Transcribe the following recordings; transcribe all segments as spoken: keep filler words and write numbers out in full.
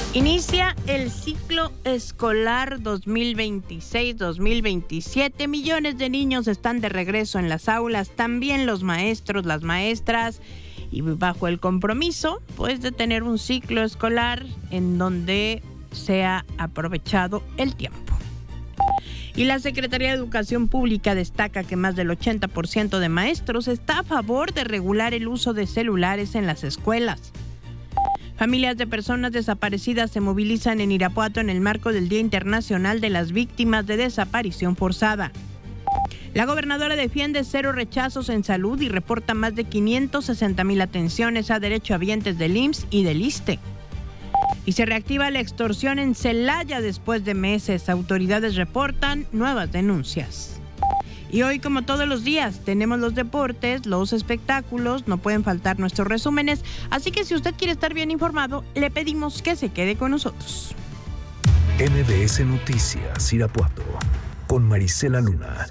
Inicia el ciclo escolar dos mil veintiséis dos mil veintisiete. Millones de niños están de regreso en las aulas, también los maestros, las maestras, y bajo el compromiso, pues, de tener un ciclo escolar en donde sea aprovechado el tiempo. Y la Secretaría de Educación Pública destaca que más del ochenta por ciento de maestros está a favor de regular el uso de celulares en las escuelas. Familias de personas desaparecidas se movilizan en Irapuato en el marco del Día Internacional de las Víctimas de Desaparición Forzada. La gobernadora defiende cero rechazos en salud y reporta más de quinientas sesenta mil atenciones a derechohabientes del I M S S y del ISSSTE. Y se reactiva la extorsión en Celaya después de meses. Autoridades reportan nuevas denuncias. Y hoy, como todos los días, tenemos los deportes, los espectáculos, no pueden faltar nuestros resúmenes, así que si usted quiere estar bien informado, le pedimos que se quede con nosotros. M B S Noticias Irapuato, con Marisela Luna.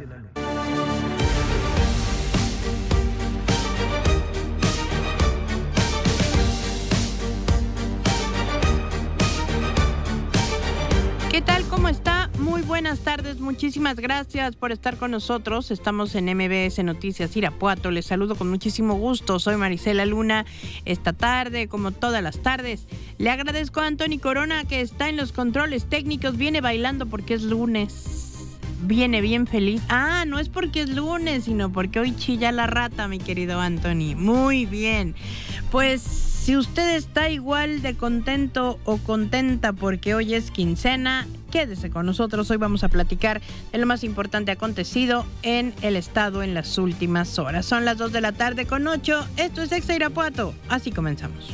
¿Qué tal? ¿Cómo está? Muy buenas tardes, muchísimas gracias por estar con nosotros. Estamos en M B S Noticias Irapuato. Les saludo con muchísimo gusto. Soy Marisela Luna. Esta tarde, como todas las tardes, le agradezco a Anthony Corona, que está en los controles técnicos. Viene bailando porque es lunes. Viene bien feliz. Ah, no es porque es lunes, sino porque hoy chilla la rata, mi querido Anthony. Muy bien. Pues si usted está igual de contento o contenta porque hoy es quincena, quédese con nosotros. Hoy vamos a platicar de lo más importante acontecido en el estado en las últimas horas. Son las dos de la tarde con ocho. Esto es Exa Irapuato. Así comenzamos.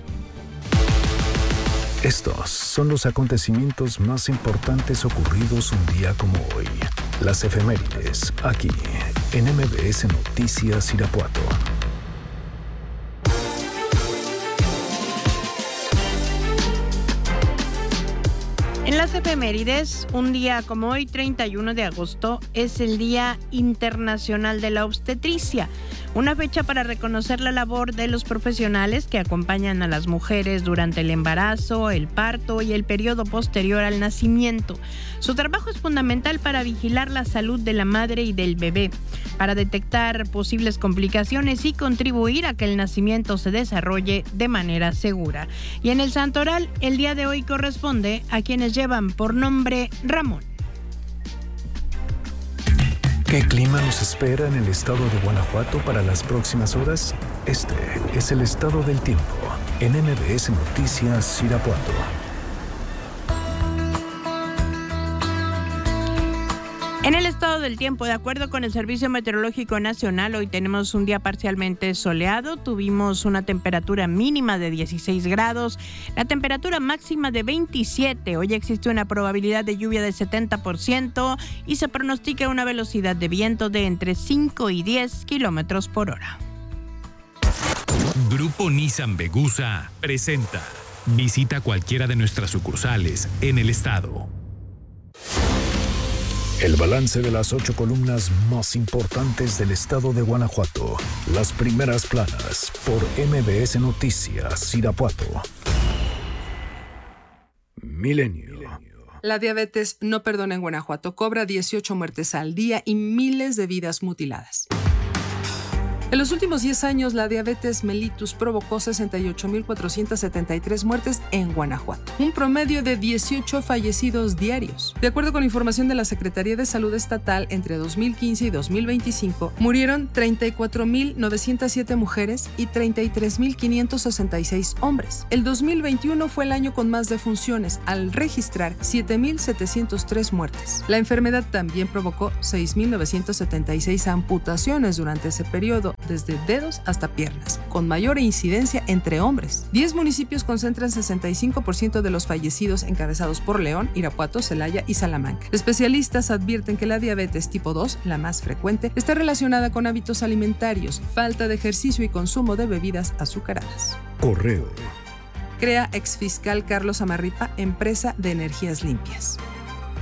Estos son los acontecimientos más importantes ocurridos un día como hoy. Las efemérides, aquí en M B S Noticias Irapuato. En las efemérides, un día como hoy, treinta y uno de agosto, es el Día Internacional de la Obstetricia, una fecha para reconocer la labor de los profesionales que acompañan a las mujeres durante el embarazo, el parto y el periodo posterior al nacimiento. Su trabajo es fundamental para vigilar la salud de la madre y del bebé, para detectar posibles complicaciones y contribuir a que el nacimiento se desarrolle de manera segura. Y en el santoral, el día de hoy corresponde a quienes llevan por nombre Ramón. ¿Qué clima nos espera en el estado de Guanajuato para las próximas horas? Este es el estado del tiempo en M B S Noticias Irapuato. En el estado del tiempo, de acuerdo con el Servicio Meteorológico Nacional, hoy tenemos un día parcialmente soleado. Tuvimos una temperatura mínima de dieciséis grados, la temperatura máxima de veintisiete. Hoy existe una probabilidad de lluvia de setenta por ciento y se pronostica una velocidad de viento de entre cinco y diez kilómetros por hora. Grupo Nissan Vegusa presenta. Visita cualquiera de nuestras sucursales en el estado. El balance de las ocho columnas más importantes del estado de Guanajuato. Las primeras planas por M B S Noticias Irapuato. Milenio. La diabetes no perdona en Guanajuato. Cobra dieciocho muertes al día y miles de vidas mutiladas. En los últimos diez años, la diabetes mellitus provocó sesenta y ocho mil cuatrocientas setenta y tres muertes en Guanajuato, un promedio de dieciocho fallecidos diarios. De acuerdo con información de la Secretaría de Salud Estatal, entre dos mil quince y dos mil veinticinco, murieron treinta y cuatro mil novecientas siete mujeres y treinta y tres mil quinientos sesenta y seis hombres. El dos mil veintiuno fue el año con más defunciones, al registrar siete mil setecientas tres muertes. La enfermedad también provocó seis mil novecientas setenta y seis amputaciones durante ese periodo, desde dedos hasta piernas, con mayor incidencia entre hombres. diez municipios concentran sesenta y cinco por ciento de los fallecidos, encabezados por León, Irapuato, Celaya y Salamanca. Especialistas advierten que la diabetes tipo dos, la más frecuente, está relacionada con hábitos alimentarios, falta de ejercicio y consumo de bebidas azucaradas. Correo. Crea exfiscal Carlos Amarripa empresa de energías limpias.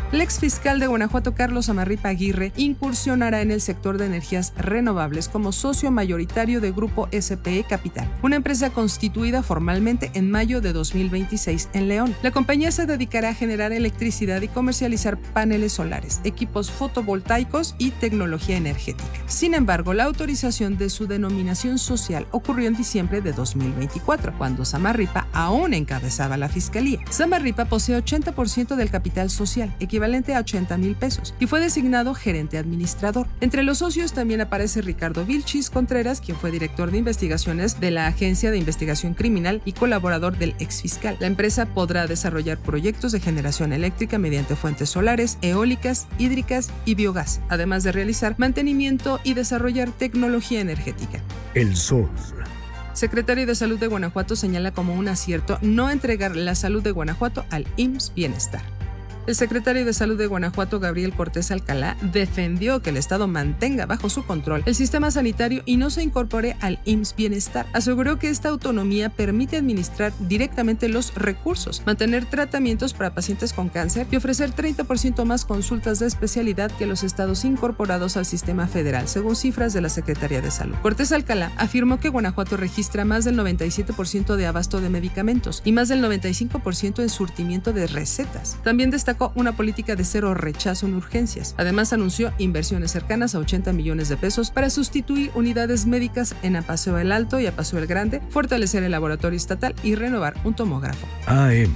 El ex fiscal de Guanajuato, Carlos Amarripa Aguirre, incursionará en el sector de energías renovables como socio mayoritario de Grupo S P E Capital, una empresa constituida formalmente en mayo de dos mil veintiséis en León. La compañía se dedicará a generar electricidad y comercializar paneles solares, equipos fotovoltaicos y tecnología energética. Sin embargo, la autorización de su denominación social ocurrió en diciembre de dos mil veinticuatro, cuando Samarripa aún encabezaba la fiscalía. Samarripa posee ochenta por ciento del capital social, equivalente a ochenta mil pesos, y fue designado gerente administrador. Entre los socios también aparece Ricardo Vilchis Contreras, quien fue director de investigaciones de la Agencia de Investigación Criminal y colaborador del exfiscal. La empresa podrá desarrollar proyectos de generación eléctrica mediante fuentes solares, eólicas, hídricas y biogás, además de realizar mantenimiento y desarrollar tecnología energética. El Sol. Secretario de Salud de Guanajuato señala como un acierto no entregar la salud de Guanajuato al I M S S Bienestar. El secretario de Salud de Guanajuato, Gabriel Cortés Alcalá, defendió que el Estado mantenga bajo su control el sistema sanitario y no se incorpore al I M S S Bienestar. Aseguró que esta autonomía permite administrar directamente los recursos, mantener tratamientos para pacientes con cáncer y ofrecer treinta por ciento más consultas de especialidad que los estados incorporados al sistema federal, según cifras de la Secretaría de Salud. Cortés Alcalá afirmó que Guanajuato registra más del noventa y siete por ciento de abasto de medicamentos y más del noventa y cinco por ciento en surtimiento de recetas. También destacó una política de cero rechazo en urgencias. Además, anunció inversiones cercanas a ochenta millones de pesos para sustituir unidades médicas en Apaseo el Alto y Apaseo el Grande, fortalecer el laboratorio estatal y renovar un tomógrafo. A M.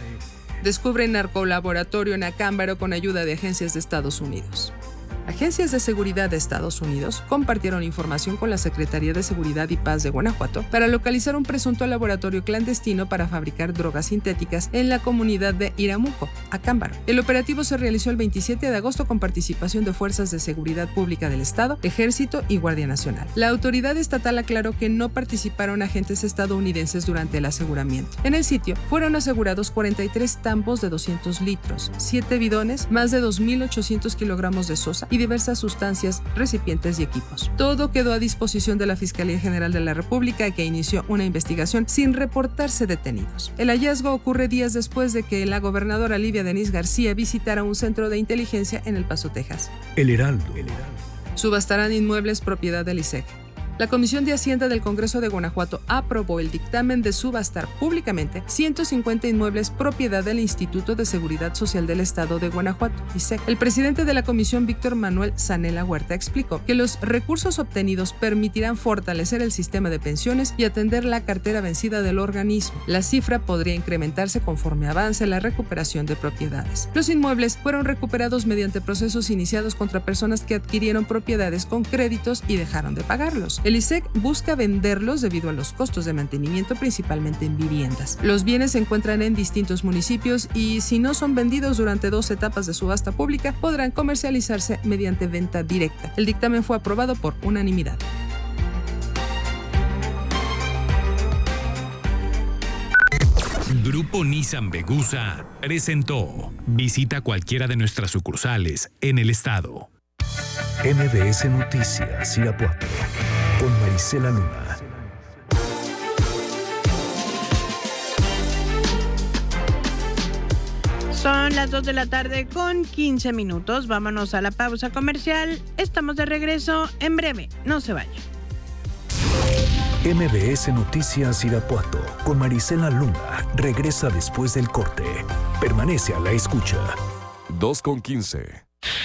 Descubren narcolaboratorio en Acámbaro con ayuda de agencias de Estados Unidos. Agencias de seguridad de Estados Unidos compartieron información con la Secretaría de Seguridad y Paz de Guanajuato para localizar un presunto laboratorio clandestino para fabricar drogas sintéticas en la comunidad de Iramuco, Acámbaro. El operativo se realizó el veintisiete de agosto con participación de fuerzas de seguridad pública del Estado, Ejército y Guardia Nacional. La autoridad estatal aclaró que no participaron agentes estadounidenses durante el aseguramiento. En el sitio fueron asegurados cuarenta y tres tambos de doscientos litros, siete bidones, más de dos mil ochocientos kilogramos de sosa y diversas sustancias, recipientes y equipos. Todo quedó a disposición de la Fiscalía General de la República, que inició una investigación sin reportarse detenidos. El hallazgo ocurre días después de que la gobernadora Livia Denís García visitara un centro de inteligencia en El Paso, Texas. El Heraldo. Subastarán inmuebles propiedad del I S E C. La Comisión de Hacienda del Congreso de Guanajuato aprobó el dictamen de subastar públicamente ciento cincuenta inmuebles propiedad del Instituto de Seguridad Social del Estado de Guanajuato, I S E C. El presidente de la comisión, Víctor Manuel Zanella Huerta, explicó que los recursos obtenidos permitirán fortalecer el sistema de pensiones y atender la cartera vencida del organismo. La cifra podría incrementarse conforme avance la recuperación de propiedades. Los inmuebles fueron recuperados mediante procesos iniciados contra personas que adquirieron propiedades con créditos y dejaron de pagarlos. El I S E C busca venderlos debido a los costos de mantenimiento, principalmente en viviendas. Los bienes se encuentran en distintos municipios y, si no son vendidos durante dos etapas de subasta pública, podrán comercializarse mediante venta directa. El dictamen fue aprobado por unanimidad. Grupo Nissan Vegusa presentó. Visita cualquiera de nuestras sucursales en el estado. M B S Noticias Irapuato con Marisela Luna. Son las dos de la tarde con quince minutos. Vámonos a la pausa comercial. Estamos de regreso en breve. No se vayan. M B S Noticias Irapuato con Marisela Luna regresa después del corte. Permanece a la escucha. dos con quince.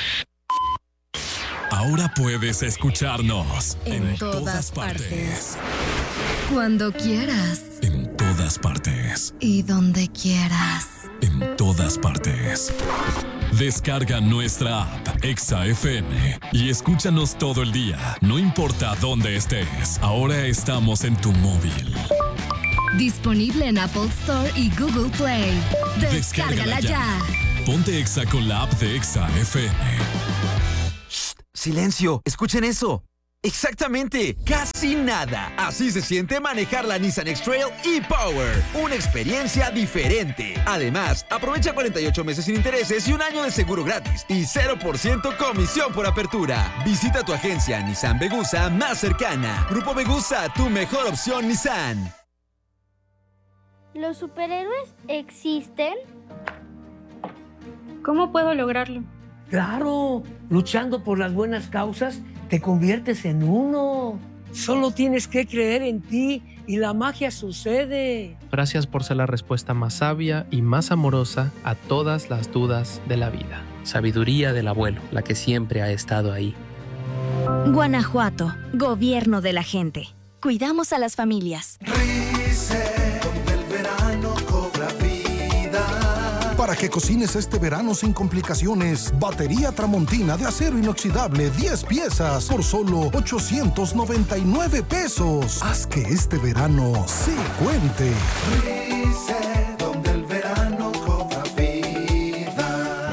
Ahora puedes escucharnos en, en todas, todas partes. partes. Cuando quieras. En todas partes. Y donde quieras. En todas partes. Descarga nuestra app Exa F M y escúchanos todo el día, no importa dónde estés. Ahora estamos en tu móvil. Disponible en Apple Store y Google Play. Descárgala, Descárgala ya. ya. Ponte Exa con la app de Exa F M. ¡Silencio! ¡Escuchen eso! ¡Exactamente! ¡Casi nada! Así se siente manejar la Nissan X-Trail e-Power. Una experiencia diferente. Además, aprovecha cuarenta y ocho meses sin intereses y un año de seguro gratis. Y cero por ciento comisión por apertura. Visita tu agencia Nissan Vegusa más cercana. Grupo Vegusa, tu mejor opción Nissan. ¿Los superhéroes existen? ¿Cómo puedo lograrlo? Claro, luchando por las buenas causas, te conviertes en uno. Solo tienes que creer en ti y la magia sucede. Gracias por ser la respuesta más sabia y más amorosa a todas las dudas de la vida. Sabiduría del abuelo, la que siempre ha estado ahí. Guanajuato, gobierno de la gente. Cuidamos a las familias. Rice, donde el verano cobra vida. Para que cocines este verano sin complicaciones, batería Tramontina de acero inoxidable diez piezas por solo ochocientos noventa y nueve pesos. Haz que este verano sí cuente. Rice, donde el verano cobra vida.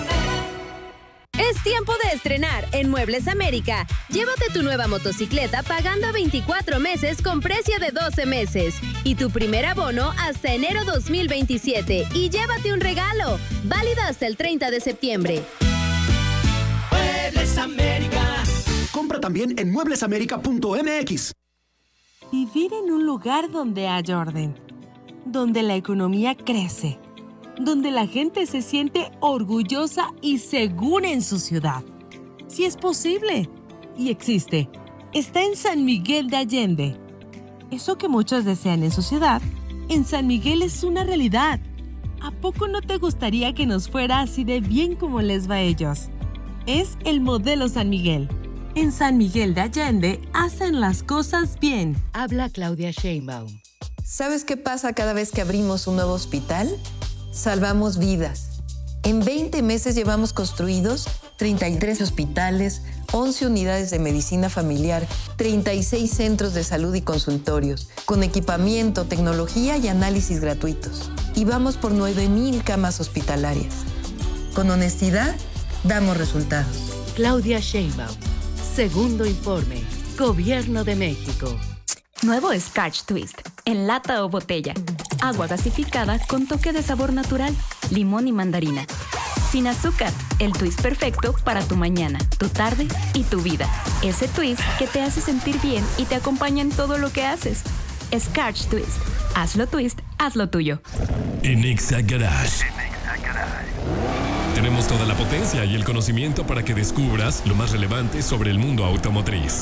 Es tiempo de estrenar en Muebles América. Llévate tu nueva motocicleta pagando a veinticuatro meses con precio de doce meses y tu primer abono hasta enero dos mil veintisiete y llévate un regalo, válido hasta el treinta de septiembre. Muebles América. Compra también en muebles américa punto m x. Vivir en un lugar donde hay orden, donde la economía crece, donde la gente se siente orgullosa y segura en su ciudad. Sí es posible y existe. Está en San Miguel de Allende. Eso que muchos desean en su ciudad, en San Miguel es una realidad. ¿A poco no te gustaría que nos fuera así de bien como les va a ellos? Es el modelo San Miguel. En San Miguel de Allende hacen las cosas bien. Habla Claudia Sheinbaum. ¿Sabes qué pasa cada vez que abrimos un nuevo hospital? Salvamos vidas. En veinte meses llevamos construidos treinta y tres hospitales, once unidades de medicina familiar, treinta y seis centros de salud y consultorios, con equipamiento, tecnología y análisis gratuitos. Y vamos por nueve mil camas hospitalarias. Con honestidad, damos resultados. Claudia Sheinbaum. Segundo informe. Gobierno de México. Nuevo Scotch Twist, en lata o botella. Agua gasificada con toque de sabor natural, limón y mandarina. Sin azúcar, el twist perfecto para tu mañana, tu tarde y tu vida. Ese twist que te hace sentir bien y te acompaña en todo lo que haces. Scotch Twist. Hazlo twist, hazlo tuyo. En Exa Garage. Tenemos toda la potencia y el conocimiento para que descubras lo más relevante sobre el mundo automotriz.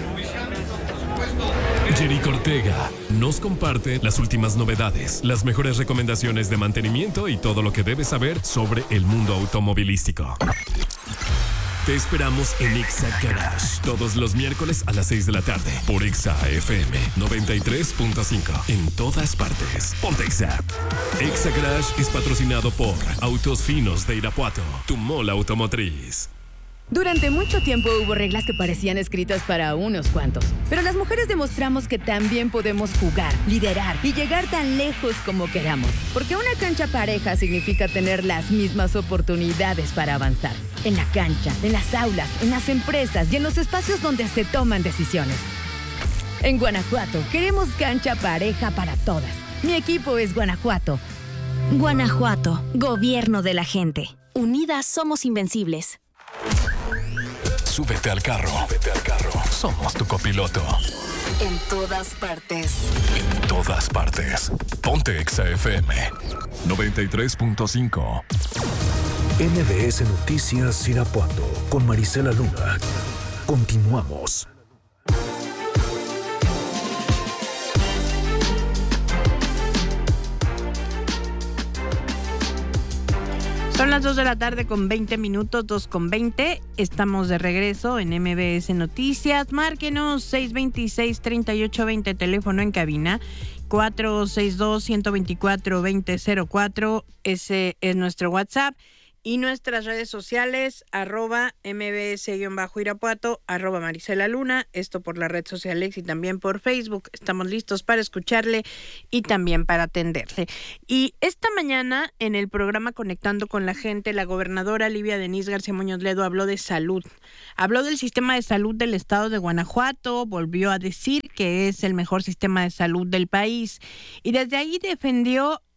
Jerico Ortega nos comparte las últimas novedades, las mejores recomendaciones de mantenimiento y todo lo que debes saber sobre el mundo automovilístico. Te esperamos en Exa Garage todos los miércoles a las seis de la tarde por Exa F M noventa y tres punto cinco en todas partes. Ponte Exa. Exa Garage es patrocinado por Autos Finos de Irapuato, tu mall automotriz. Durante mucho tiempo hubo reglas que parecían escritas para unos cuantos, pero las mujeres demostramos que también podemos jugar, liderar y llegar tan lejos como queramos, porque una cancha pareja significa tener las mismas oportunidades para avanzar. En la cancha, en las aulas, en las empresas y en los espacios donde se toman decisiones. En Guanajuato queremos cancha pareja para todas. Mi equipo es Guanajuato. Guanajuato, gobierno de la gente. Unidas somos invencibles. Súbete al carro. Súbete al carro. Somos tu copiloto. En todas partes. En todas partes. Ponte Exa F M noventa y tres punto cinco. M B S Noticias Irapuato con Marisela Luna. Continuamos. Son las dos de la tarde con veinte minutos, dos con veinte. Estamos de regreso en M B S Noticias. Márquenos seis dos seis, tres ocho dos cero, teléfono en cabina cuatro seis dos, uno dos cuatro, dos cero cero cuatro. Ese es nuestro WhatsApp. Y nuestras redes sociales, arroba mbs-irapuato, arroba Marisela Luna, esto por la red social X y también por Facebook. Estamos listos para escucharle y también para atenderle. Y esta mañana, en el programa Conectando con la Gente, la gobernadora Livia Denisse García Muñoz Ledo habló de salud. Habló del sistema de salud del estado de Guanajuato, volvió a decir que es el mejor sistema de salud del país. Y desde ahí defendió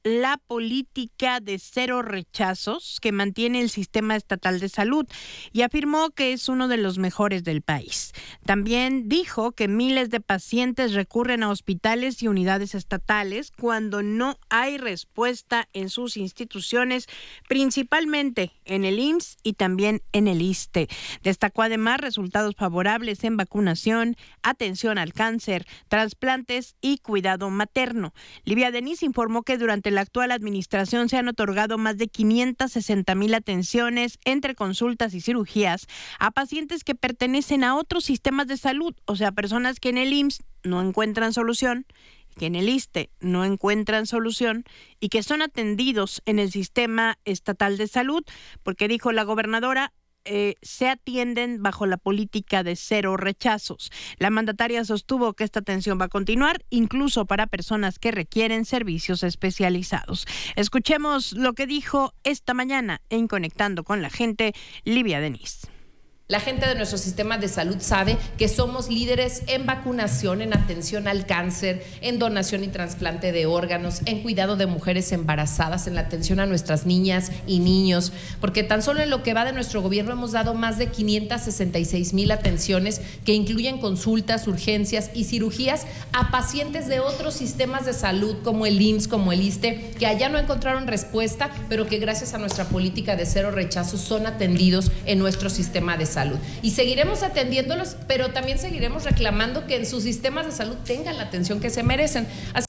la política de cero rechazos que mantiene el sistema estatal de salud y afirmó que es uno de los mejores del país. También dijo que miles de pacientes recurren a hospitales y unidades estatales cuando no hay respuesta en sus instituciones, principalmente en el I M S S y también en el I S S S T E. Destacó además resultados favorables en vacunación, atención al cáncer, trasplantes y cuidado materno. Livia Denis informó que durante la actual administración se han otorgado más de quinientas sesenta mil atenciones entre consultas y cirugías a pacientes que pertenecen a otros sistemas de salud, o sea, personas que en el I M S S no encuentran solución, que en el I S S S T E no encuentran solución y que son atendidos en el sistema estatal de salud, porque dijo la gobernadora, Eh, se atienden bajo la política de cero rechazos. La mandataria sostuvo que esta atención va a continuar, incluso para personas que requieren servicios especializados. Escuchemos lo que dijo esta mañana en Conectando con la Gente, Livia Denis. La gente de nuestro sistema de salud sabe que somos líderes en vacunación, en atención al cáncer, en donación y trasplante de órganos, en cuidado de mujeres embarazadas, en la atención a nuestras niñas y niños, porque tan solo en lo que va de nuestro gobierno hemos dado más de quinientas sesenta y seis mil atenciones que incluyen consultas, urgencias y cirugías a pacientes de otros sistemas de salud como el I M S S, como el I S S S T E, que allá no encontraron respuesta, pero que gracias a nuestra política de cero rechazos son atendidos en nuestro sistema de salud. Salud. Y seguiremos atendiéndolos, pero también seguiremos reclamando que en sus sistemas de salud tengan la atención que se merecen. Así...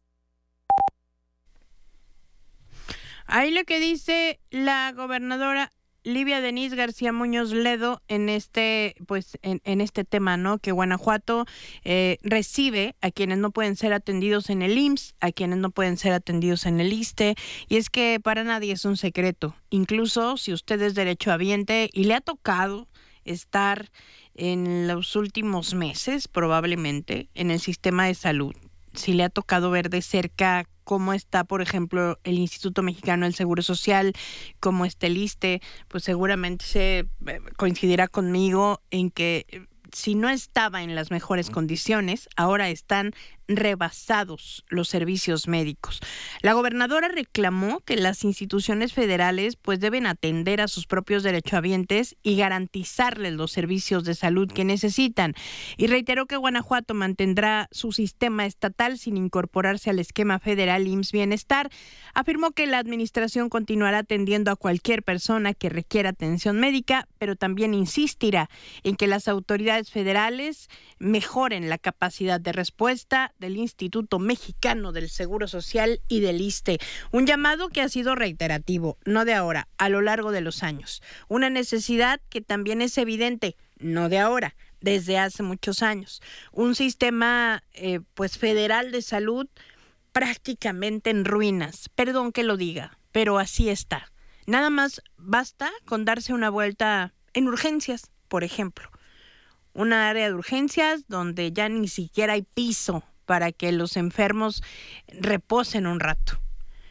Ahí lo que dice la gobernadora Livia Denis García Muñoz Ledo en este, pues, en, en este tema, ¿no? Que Guanajuato eh, recibe a quienes no pueden ser atendidos en el I M S S, a quienes no pueden ser atendidos en el I S S S T E, y es que para nadie es un secreto. Incluso si usted es derechohabiente y le ha tocado estar en los últimos meses, probablemente, en el sistema de salud. Si le ha tocado ver de cerca cómo está, por ejemplo, el Instituto Mexicano del Seguro Social, cómo está el I S S S T E, pues seguramente se coincidirá conmigo en que si no estaba en las mejores condiciones, ahora están rebasados los servicios médicos. La gobernadora reclamó que las instituciones federales pues deben atender a sus propios derechohabientes y garantizarles los servicios de salud que necesitan. Y reiteró que Guanajuato mantendrá su sistema estatal sin incorporarse al esquema federal I M S S Bienestar. Afirmó que la administración continuará atendiendo a cualquier persona que requiera atención médica, pero también insistirá en que las autoridades federales mejoren la capacidad de respuesta del Instituto Mexicano del Seguro Social y del I S S S T E. Un llamado que ha sido reiterativo, no de ahora, a lo largo de los años. Una necesidad que también es evidente, no de ahora, desde hace muchos años. Un sistema eh, pues federal de salud prácticamente en ruinas. Perdón que lo diga, pero así está. Nada más basta con darse una vuelta en urgencias, por ejemplo. Una área de urgencias donde ya ni siquiera hay piso para que los enfermos reposen un rato.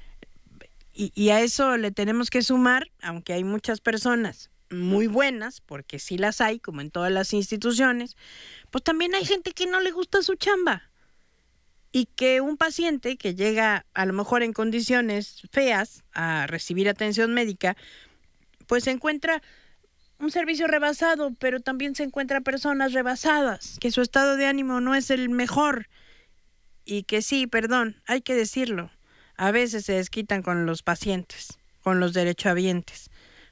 Y, y a eso le tenemos que sumar, aunque hay muchas personas muy buenas, porque sí las hay, como en todas las instituciones, pues también hay gente que no le gusta su chamba. Y que un paciente que llega a lo mejor en condiciones feas a recibir atención médica, pues se encuentra un servicio rebasado, pero también se encuentra personas rebasadas, que su estado de ánimo no es el mejor y que sí, perdón, hay que decirlo, a veces se desquitan con los pacientes, con los derechohabientes.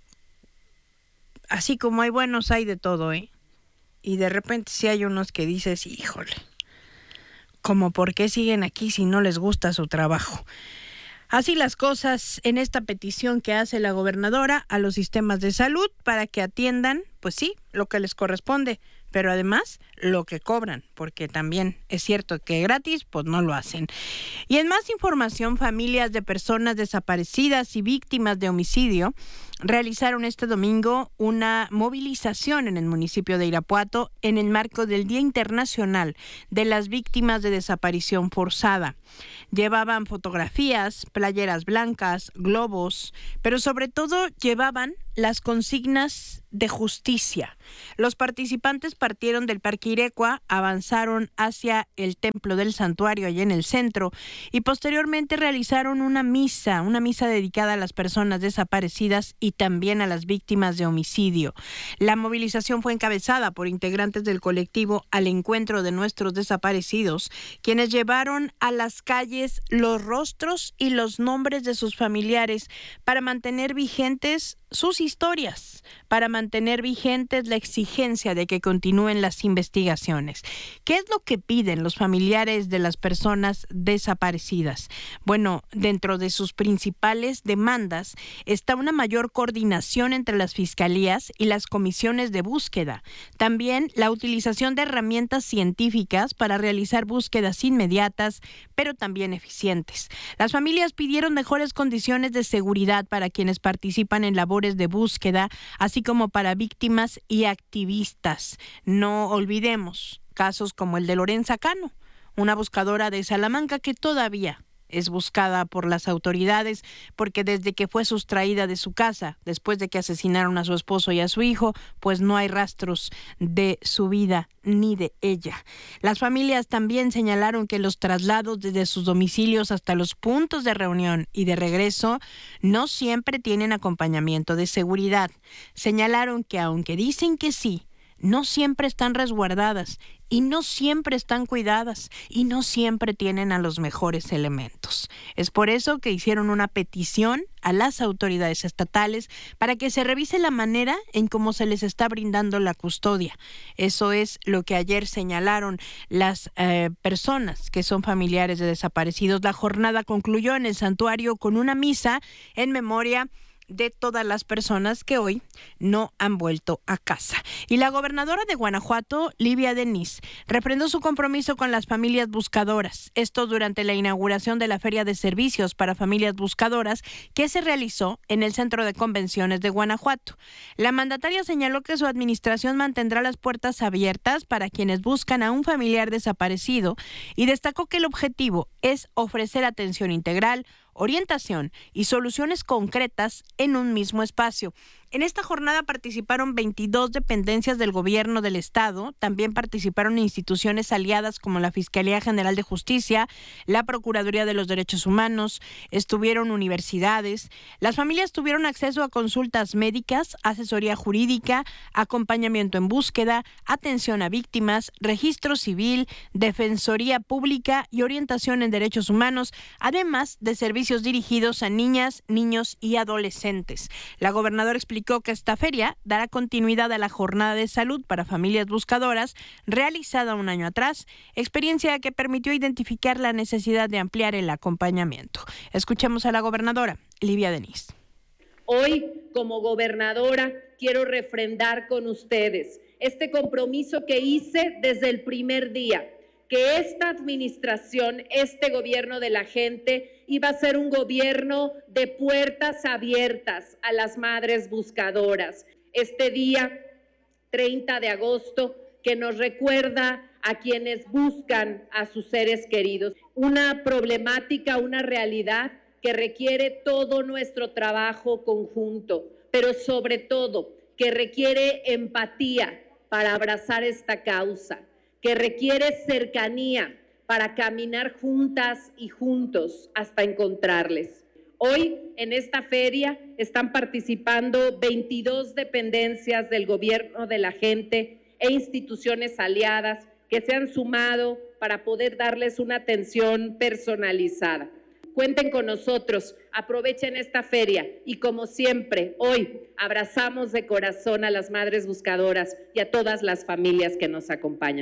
Así como hay buenos, hay de todo, ¿eh? Y de repente sí hay unos que dices, híjole, como por qué siguen aquí si no les gusta su trabajo. Así las cosas en esta petición que hace la gobernadora a los sistemas de salud para que atiendan, pues sí, lo que les corresponde, pero además lo que cobran, porque también es cierto que gratis, pues no lo hacen. Y en más información, familias de personas desaparecidas y víctimas de homicidio realizaron este domingo una movilización en el municipio de Irapuato en el marco del Día Internacional de las Víctimas de Desaparición Forzada. Llevaban fotografías, playeras blancas, globos, pero sobre todo llevaban las consignas de justicia. Los participantes partieron del Parque Irecua, avanzaron hacia el Templo del Santuario, allá en el centro, y posteriormente realizaron una misa, una misa dedicada a las personas desaparecidas y también a las víctimas de homicidio. La movilización fue encabezada por integrantes del colectivo Al Encuentro de Nuestros Desaparecidos, quienes llevaron a las calles los rostros y los nombres de sus familiares para mantener vigentes sus historias, para mantener vigentes la exigencia de que continúen las investigaciones. ¿Qué es lo que piden los familiares de las personas desaparecidas? Bueno, dentro de sus principales demandas está una mayor coordinación entre las fiscalías y las comisiones de búsqueda. También la utilización de herramientas científicas para realizar búsquedas inmediatas, pero también eficientes. Las familias pidieron mejores condiciones de seguridad para quienes participan en labores de búsqueda, así como para víctimas y activistas. No olvidemos casos como el de Lorenza Cano, una buscadora de Salamanca que todavía es buscada por las autoridades porque desde que fue sustraída de su casa, después de que asesinaron a su esposo y a su hijo, pues no hay rastros de su vida ni de ella. Las familias también señalaron que los traslados desde sus domicilios hasta los puntos de reunión y de regreso no siempre tienen acompañamiento de seguridad. Señalaron que aunque dicen que sí, no siempre están resguardadas y no siempre están cuidadas y no siempre tienen a los mejores elementos. Es por eso que hicieron una petición a las autoridades estatales para que se revise la manera en cómo se les está brindando la custodia. Eso es lo que ayer señalaron las eh, personas que son familiares de desaparecidos. La jornada concluyó en el santuario con una misa en memoria de todas las personas que hoy no han vuelto a casa. Y la gobernadora de Guanajuato, Livia Denis, refrendó su compromiso con las familias buscadoras. Esto durante la inauguración de la Feria de Servicios para Familias Buscadoras que se realizó en el Centro de Convenciones de Guanajuato. La mandataria señaló que su administración mantendrá las puertas abiertas para quienes buscan a un familiar desaparecido y destacó que el objetivo es ofrecer atención integral, orientación y soluciones concretas en un mismo espacio. En esta jornada participaron veintidós dependencias del gobierno del estado, también participaron instituciones aliadas como la Fiscalía General de Justicia, la Procuraduría de los Derechos Humanos, estuvieron universidades. Las familias tuvieron acceso a consultas médicas, asesoría jurídica, acompañamiento en búsqueda, atención a víctimas, registro civil, defensoría pública y orientación en derechos humanos, además de servicios dirigidos a niñas, niños y adolescentes. La gobernadora explicó que esta feria dará continuidad a la jornada de salud para familias buscadoras realizada un año atrás, experiencia que permitió identificar la necesidad de ampliar el acompañamiento. Escuchemos a la gobernadora, Livia Denis. Hoy, como gobernadora, quiero refrendar con ustedes este compromiso que hice desde el primer día, que esta administración, este gobierno de la gente, iba a ser un gobierno de puertas abiertas a las madres buscadoras. Este día, treinta de agosto, que nos recuerda a quienes buscan a sus seres queridos. Una problemática, una realidad que requiere todo nuestro trabajo conjunto, pero sobre todo que requiere empatía para abrazar esta causa, que requiere cercanía para caminar juntas y juntos hasta encontrarles. Hoy, en esta feria, están participando veintidós dependencias del gobierno de la gente e instituciones aliadas que se han sumado para poder darles una atención personalizada. Cuenten con nosotros, aprovechen esta feria y, como siempre, hoy abrazamos de corazón a las madres buscadoras y a todas las familias que nos acompañan.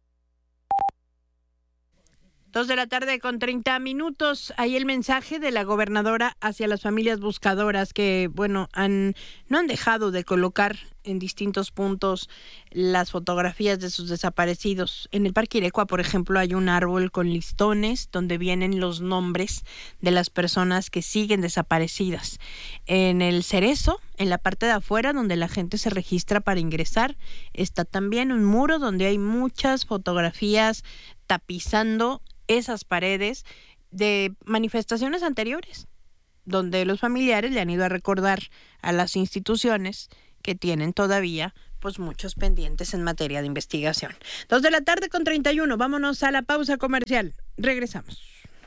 Dos de la tarde con treinta minutos. Ahí el mensaje de la gobernadora hacia las familias buscadoras que, bueno, han no han dejado de colocar en distintos puntos las fotografías de sus desaparecidos. En el Parque Irecua, por ejemplo, hay un árbol con listones donde vienen los nombres de las personas que siguen desaparecidas. En el Cerezo, en la parte de afuera, donde la gente se registra para ingresar, está también un muro donde hay muchas fotografías tapizando esas paredes de manifestaciones anteriores, donde los familiares le han ido a recordar a las instituciones que tienen todavía pues muchos pendientes en materia de investigación. Dos de la tarde con treinta y uno, vámonos a la pausa comercial. Regresamos.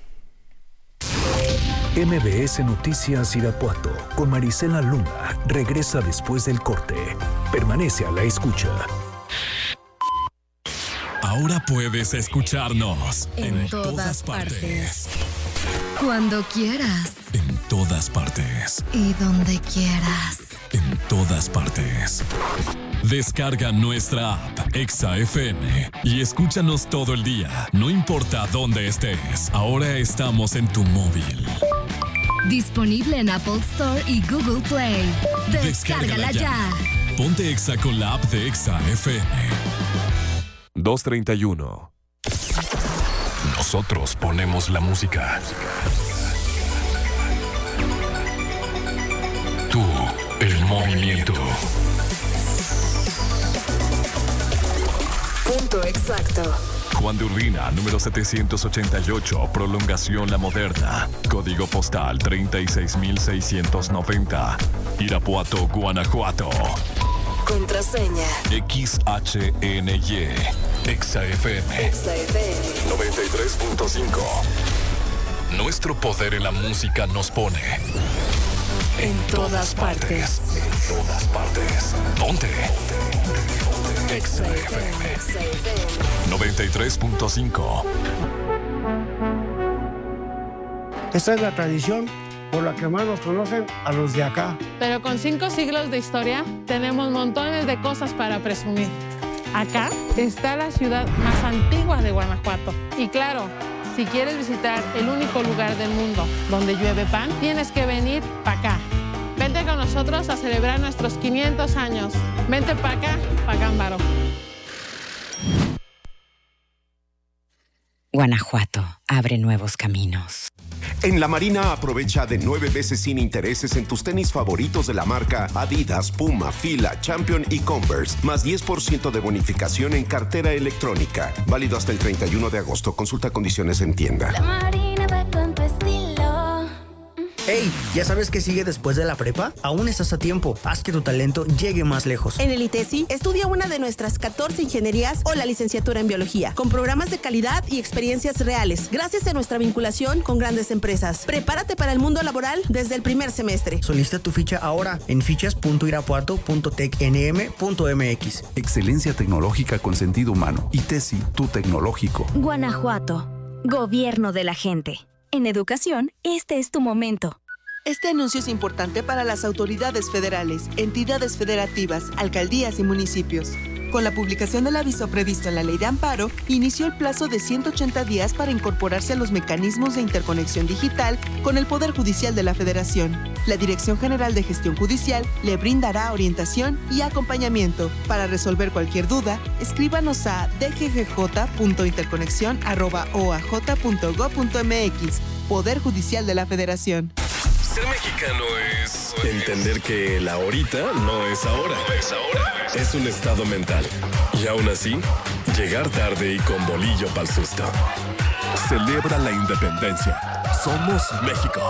M B S Noticias Irapuato con Marisela Luna regresa después del corte. Permanece a la escucha. Ahora puedes escucharnos en, en todas, todas partes. partes. Cuando quieras. En todas partes. Y donde quieras. En todas partes. Descarga nuestra app Exa F M y escúchanos todo el día, no importa dónde estés. Ahora estamos en tu móvil. Disponible en Apple Store y Google Play. Descárgala, Descárgala ya. ya. Ponte Exa con la app de Exa F M. dos treinta y uno. Nosotros ponemos la música. Tú, el movimiento. Punto exacto. Juan de Urbina, número setecientos ochenta y ocho, Prolongación La Moderna. Código postal treinta y seis mil seiscientos noventa. Irapuato, Guanajuato. Contraseña. X H N Y. Exa F M. Exa F M. noventa y tres punto cinco. Nuestro poder en la música nos pone en todas partes. En todas partes. Ponte. Exa F M. noventa y tres punto cinco. Esta es la tradición por la que más nos conocen a los de acá. Pero con cinco siglos de historia, tenemos montones de cosas para presumir. Acá está la ciudad más antigua de Guanajuato. Y claro, si quieres visitar el único lugar del mundo donde llueve pan, tienes que venir para acá. Vente con nosotros a celebrar nuestros quinientos años. Vente para acá, para Gámbaro. Guanajuato abre nuevos caminos. En La Marina aprovecha de nueve veces sin intereses en tus tenis favoritos de la marca Adidas, Puma, Fila, Champion y Converse, más diez por ciento de bonificación en cartera electrónica. Válido hasta el treinta y uno de agosto. Consulta condiciones en tienda. La Marina va con tu estilo. Hey, ¿ya sabes qué sigue después de la prepa? Aún estás a tiempo. Haz que tu talento llegue más lejos. En el ITESI, estudia una de nuestras catorce ingenierías o la licenciatura en biología, con programas de calidad y experiencias reales, gracias a nuestra vinculación con grandes empresas. Prepárate para el mundo laboral desde el primer semestre. Solicita tu ficha ahora en fichas punto irapuato punto tec n m punto m x. Excelencia tecnológica con sentido humano. ITESI, tu tecnológico. Guanajuato. Gobierno de la gente. En educación, este es tu momento. Este anuncio es importante para las autoridades federales, entidades federativas, alcaldías y municipios. Con la publicación del aviso previsto en la Ley de Amparo, inició el plazo de ciento ochenta días para incorporarse a los mecanismos de interconexión digital con el Poder Judicial de la Federación. La Dirección General de Gestión Judicial le brindará orientación y acompañamiento. Para resolver cualquier duda, escríbanos a d g g j punto interconexión arroba o a j punto gob punto m x. Poder Judicial de la Federación. Ser mexicano es entender que la ahorita no es ahora. Es ahora. Es un estado mental. Y aún así, llegar tarde y con bolillo pa'l susto. Celebra la independencia. Somos México.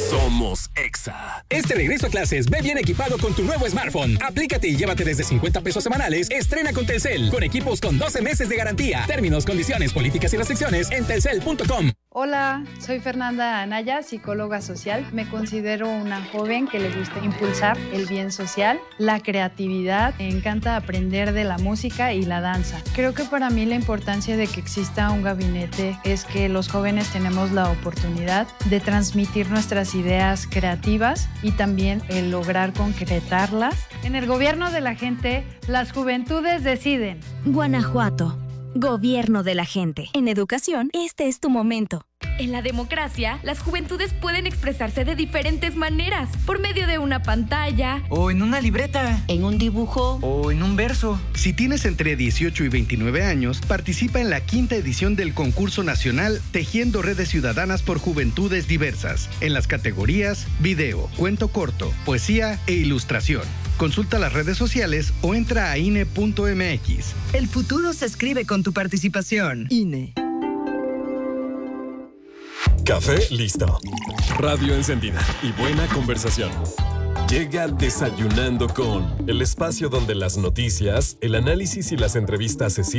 Somos Exa. Este regreso a clases, ve bien equipado con tu nuevo smartphone. Aplícate y llévate desde cincuenta pesos semanales. Estrena con Telcel, con equipos con doce meses de garantía. Términos, condiciones, políticas y restricciones en telcel punto com. Hola, soy Fernanda Anaya, psicóloga social. Me considero una joven que le gusta impulsar el bien social, la creatividad. Me encanta aprender de la música y la danza. Creo que para mí la importancia de que exista un gabinete es que los jóvenes tenemos la oportunidad de transmitir nuestras ideas creativas y también el lograr concretarlas. En el gobierno de la gente, las juventudes deciden. Guanajuato. Gobierno de la gente. En educación, este es tu momento. En la democracia, las juventudes pueden expresarse de diferentes maneras, por medio de una pantalla, o en una libreta, en un dibujo, o en un verso. Si tienes entre dieciocho y veintinueve años, participa en la quinta edición del concurso nacional Tejiendo Redes Ciudadanas por Juventudes Diversas, en las categorías video, cuento corto, poesía e ilustración. Consulta las redes sociales o entra a i n e punto m x. El futuro se escribe con tu participación. I N E. Café listo. Radio encendida y buena conversación. Llega Desayunando con, el espacio donde las noticias, el análisis y las entrevistas se